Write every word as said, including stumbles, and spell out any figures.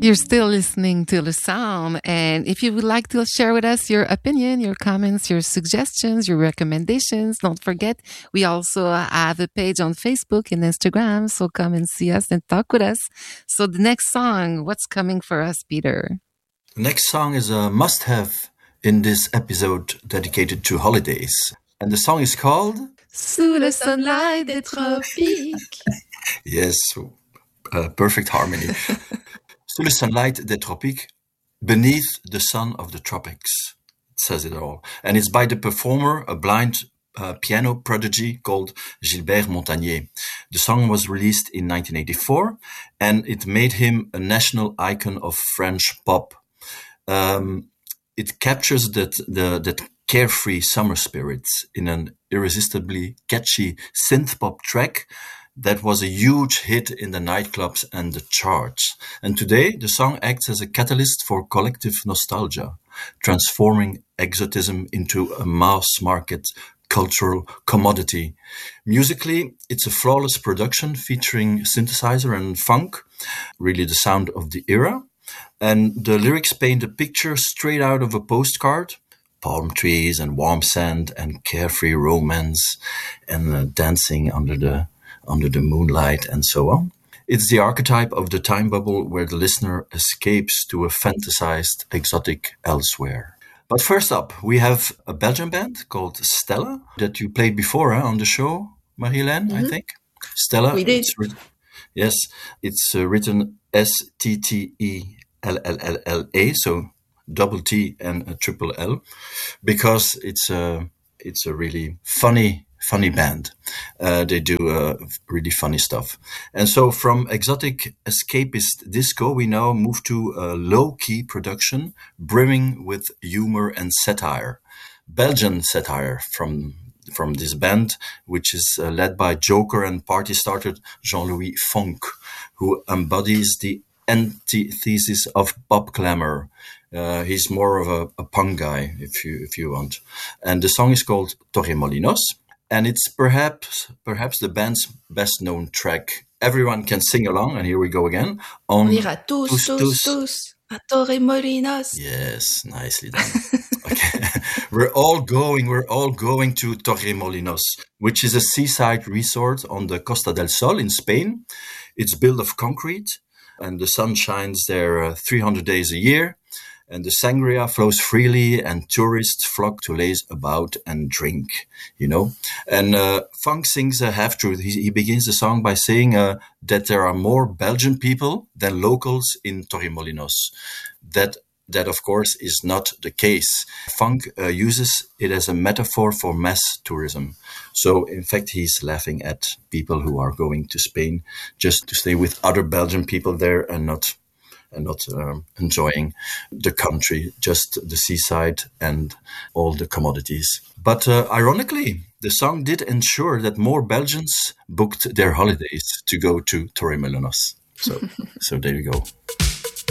You're still listening to Le Sound. And if you would like to share with us your opinion, your comments, your suggestions, your recommendations, don't forget, we also have a page on Facebook and Instagram. So come and see us and talk with us. So the next song, what's coming for us, Peter? The next song is a must-have in this episode dedicated to holidays. And the song is called... Sous le sunlight des tropiques. Yes, uh, perfect harmony. Sous le sunlight des tropiques, beneath the sun of the tropics. It says it all. And it's by the performer, a blind uh, piano prodigy called Gilbert Montagnier. The song was released in nineteen eighty-four, and it made him a national icon of French pop. Um, it captures that the that carefree summer spirits in an irresistibly catchy synth-pop track that was a huge hit in the nightclubs and the charts. And today, the song acts as a catalyst for collective nostalgia, transforming exotism into a mass-market cultural commodity. Musically, it's a flawless production featuring synthesizer and funk, really the sound of the era. And the lyrics paint a picture straight out of a postcard. Palm trees and warm sand and carefree romance and uh, dancing under the under the moonlight and so on. It's the archetype of the time bubble where the listener escapes to a fantasized exotic elsewhere. But first up, we have a Belgian band called Stella that you played before huh, on the show, Marie-Hélène, mm-hmm. I think. Stella. We did. It's written, yes, it's uh, written S T T E L L L L A, so double T and a triple L, because it's a it's a really funny funny band. Uh, they do uh, really funny stuff, and so from exotic escapist disco, we now move to a low key production brimming with humor and satire, Belgian satire from from this band, which is uh, led by Joker and party starter Jean-Louis Fonck, who embodies the antithesis of pop glamour. Uh, he's more of a, a punk guy, if you if you want. And the song is called Torremolinos, and it's perhaps perhaps the band's best known track. Everyone can sing along, and here we go again. On On ira tous, tous, tous, tous à Torremolinos. Yes, nicely done. Okay. We're all going, we're all going to Torremolinos, which is a seaside resort on the Costa del Sol in Spain. It's built of concrete, and the sun shines there uh, three hundred days a year. And the sangria flows freely, and tourists flock to laze about and drink, you know. And uh, Fonck sings a half-truth. He, he begins the song by saying uh, that there are more Belgian people than locals in Torremolinos. That, that of course, is not the case. Fonck uh, uses it as a metaphor for mass tourism. So, in fact, he's laughing at people who are going to Spain just to stay with other Belgian people there and not... and not um, enjoying the country, just the seaside and all the commodities. But uh, ironically, the song did ensure that more Belgians booked their holidays to go to Torremolinos. So, so there you go.